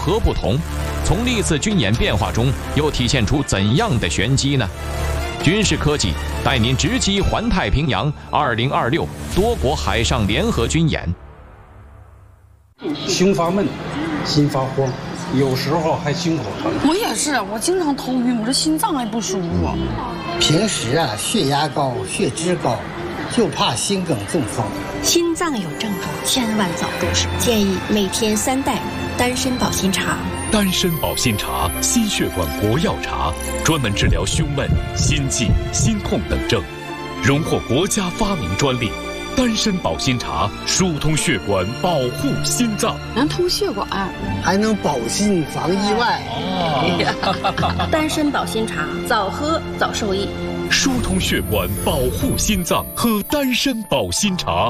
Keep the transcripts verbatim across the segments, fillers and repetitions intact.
何不同？从历次军演变化中又体现出怎样的玄机呢？军事科技带您直击环太平洋二零二六多国海上联合军演。 胸发闷，心发慌，有时候还心口疼。 我也是，我经常头晕，我这心脏还不舒服。 平时啊，血压高，血脂高，就怕心梗中风。 心脏有症状，千万早重视。建议每天三袋丹参保心茶。 丹参保心茶，心血管国药茶，专门治疗胸闷、心悸、心痛等症，荣获国家发明专利。丹参保心茶疏通血管，保护心脏， 能通血管， 还能保心防意外。 哦、丹参保心茶，早喝早受益。 疏通血管，保护心脏，喝丹参保心茶。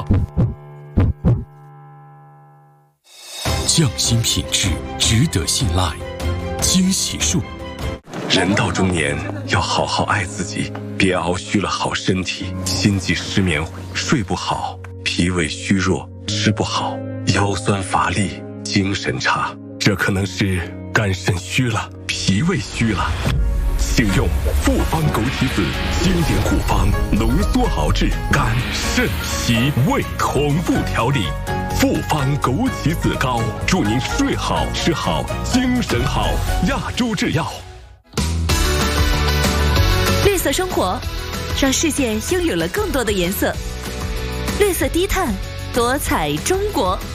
匠心品质，值得信赖。精洗漱。 人到中年，要好好爱自己，别熬虚了好身体，心悸失眠，睡不好，脾胃虚弱，吃不好，腰酸乏力，精神差，这可能是肝肾虚了，脾胃虚了。请用复方枸杞子经典护方，浓缩熬制肝肾脾胃同步调理。复方枸杞子膏，祝您睡好吃好精神好。亚洲制药。 绿色生活，让世界拥有了更多的颜色。绿色低碳，多彩中国。